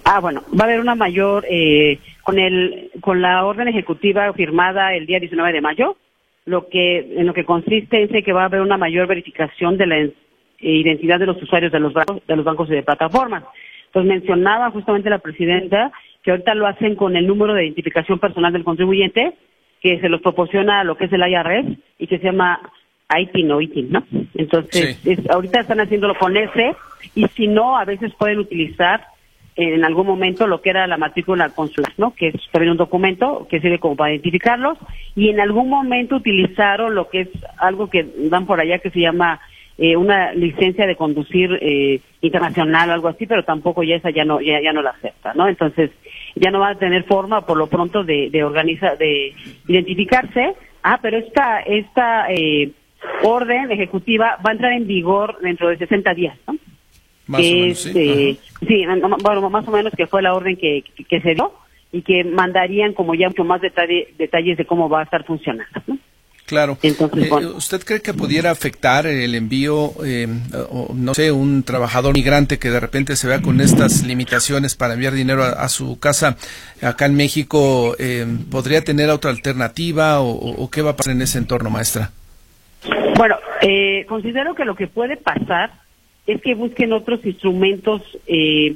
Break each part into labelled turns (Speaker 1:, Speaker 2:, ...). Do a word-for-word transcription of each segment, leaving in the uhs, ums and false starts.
Speaker 1: Ah, bueno, va a haber una mayor, eh, con el con la orden ejecutiva firmada el día diecinueve de mayo, lo que en lo que consiste es que va a haber una mayor verificación de la eh, identidad de los usuarios de los bancos, de los bancos y de plataformas. Entonces mencionaba justamente la presidenta que ahorita lo hacen con el número de identificación personal del contribuyente, que se los proporciona lo que es el I R S y que se llama I T I N o I T I N, ¿no? Entonces,
Speaker 2: sí.
Speaker 1: es, ahorita están haciéndolo con ese, y si no, a veces pueden utilizar en algún momento lo que era la matrícula consular, ¿no? Que es también un documento que sirve como para identificarlos, y en algún momento utilizaron lo que es algo que dan por allá que se llama eh, una licencia de conducir eh, internacional o algo así, pero tampoco ya esa ya no ya, ya no la acepta, ¿no? Entonces ya no va a tener forma por lo pronto de de organizar, de identificarse. Ah, pero esta esta eh, orden ejecutiva va a entrar en vigor dentro de sesenta días, ¿no?
Speaker 2: Más
Speaker 1: que
Speaker 2: o menos,
Speaker 1: es,
Speaker 2: sí.
Speaker 1: eh, sí, bueno, más o menos que fue la orden que, que, que se dio, y que mandarían como ya mucho más detalle, detalles de cómo va a estar funcionando, ¿no?
Speaker 2: Claro.
Speaker 1: Entonces,
Speaker 2: eh,
Speaker 1: bueno.
Speaker 2: ¿Usted cree que pudiera afectar el envío, eh, o, no sé, un trabajador migrante que de repente se vea con estas limitaciones para enviar dinero a, a su casa acá en México? Eh, ¿Podría tener otra alternativa o, o qué va a pasar en ese entorno, maestra?
Speaker 1: Bueno, eh, considero que lo que puede pasar es que busquen otros instrumentos eh,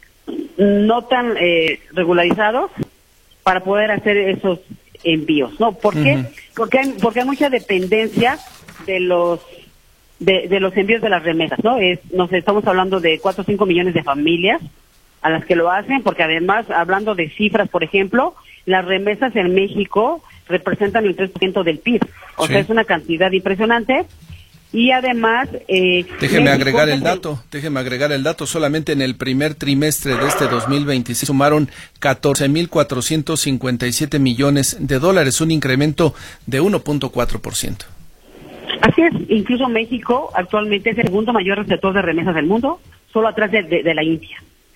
Speaker 1: no tan eh, regularizados para poder hacer esos envíos, ¿no? ¿Por qué? Uh-huh. Porque hay, porque hay mucha dependencia de los de, de los envíos de las remesas, ¿no? Es, nos estamos hablando de cuatro o cinco millones de familias a las que lo hacen, porque además, hablando de cifras, por ejemplo, las remesas en México representan el tres por ciento del P I B, o sí. sea, es una cantidad impresionante. Y además... Eh,
Speaker 2: déjeme México, agregar el dato, déjeme agregar el dato, solamente en el primer trimestre de este dos mil veintiséis sumaron catorce mil cuatrocientos cincuenta y siete millones de dólares, un incremento de uno punto cuatro por ciento.
Speaker 1: Así es, incluso México actualmente es el segundo mayor receptor de remesas del mundo, solo atrás de, de, de la India.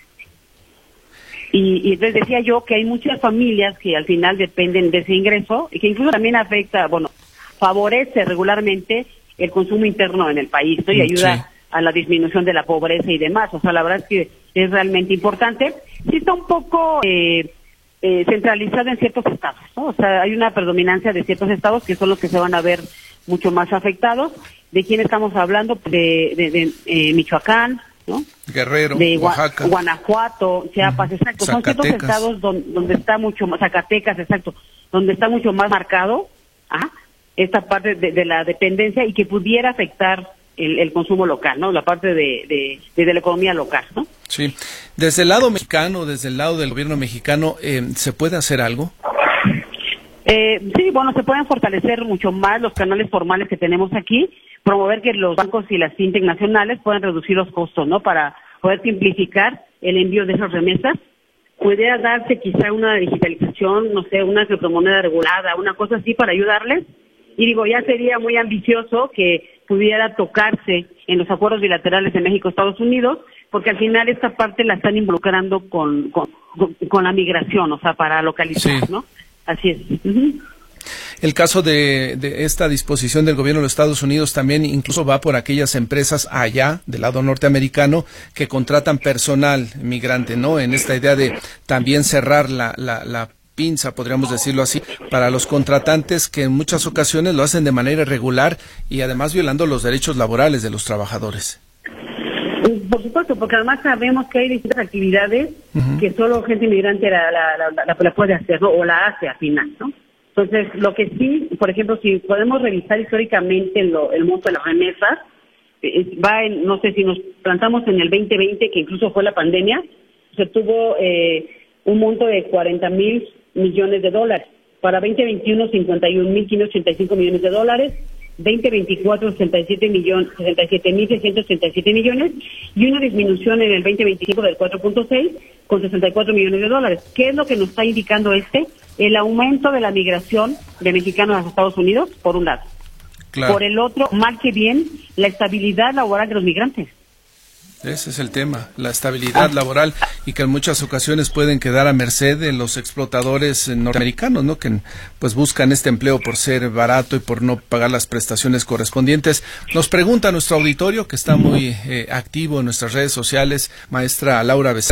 Speaker 1: Y, y entonces decía yo que hay muchas familias que al final dependen de ese ingreso, y que incluso también afecta, bueno, favorece regularmente el consumo interno en el país, ¿no? Y ayuda sí. a la disminución de la pobreza y demás. O sea, la verdad es que es realmente importante. Sí está un poco eh, eh, centralizada en ciertos estados, ¿no? O sea, hay una predominancia de ciertos estados que son los que se van a ver mucho más afectados. ¿De quién estamos hablando? De, de, de eh, Michoacán, ¿no?
Speaker 2: Guerrero,
Speaker 1: de
Speaker 2: Oaxaca,
Speaker 1: Guanajuato, Chiapas, uh-huh. exacto. Son ciertos estados donde, donde está mucho más, Zacatecas, exacto, donde está mucho más marcado, ¿ah? esta parte de, de la dependencia, y que pudiera afectar el, el consumo local, ¿no? La parte de, de, de, de la economía local, ¿no?
Speaker 2: Sí. Desde el lado mexicano, desde el lado del gobierno mexicano, eh, ¿se puede hacer algo?
Speaker 1: Eh, sí, bueno, se pueden fortalecer mucho más los canales formales que tenemos aquí, promover que los bancos y las fintech nacionales puedan reducir los costos, ¿no? Para poder simplificar el envío de esas remesas. Pudiera darse quizá una digitalización, no sé, una criptomoneda regulada, una cosa así para ayudarles. Y digo, ya sería muy ambicioso que pudiera tocarse en los acuerdos bilaterales de México-Estados Unidos, porque al final esta parte la están involucrando con, con, con la migración, o sea, para localizar, sí. ¿no? Así es. Uh-huh.
Speaker 2: El caso de, de esta disposición del gobierno de los Estados Unidos también incluso va por aquellas empresas allá, del lado norteamericano, que contratan personal migrante, ¿no? En esta idea de también cerrar la, la, la pinza, podríamos decirlo así, para los contratantes que en muchas ocasiones lo hacen de manera irregular y además violando los derechos laborales de los trabajadores.
Speaker 1: Por supuesto, porque además sabemos que hay distintas actividades uh-huh. que solo gente inmigrante la, la, la, la, la puede hacer, ¿no? O la hace al final, ¿no? Entonces, lo que sí, por ejemplo, si podemos revisar históricamente lo, el monto de las remesas, eh, va en, no sé, si nos plantamos en el veinte veinte, que incluso fue la pandemia, se tuvo eh, un monto de cuarenta mil millones de dólares. Para veinte veintiuno, cincuenta y un mil quinientos ochenta y cinco millones de dólares. veinte veinticuatro, sesenta y siete mil seiscientos treinta y siete millones, y una disminución en el veinte veinticinco del cuatro punto seis con sesenta y cuatro millones de dólares. ¿Qué es lo que nos está indicando este? El aumento de la migración de mexicanos a los Estados Unidos, por un lado. Claro. Por el otro, mal que bien, la estabilidad laboral de los migrantes.
Speaker 2: Ese es el tema, la estabilidad ah. laboral, y que en muchas ocasiones pueden quedar a merced de los explotadores norteamericanos, ¿no? Que pues buscan este empleo por ser barato y por no pagar las prestaciones correspondientes. Nos pregunta nuestro auditorio, que está muy eh, activo en nuestras redes sociales, maestra Laura Becerra.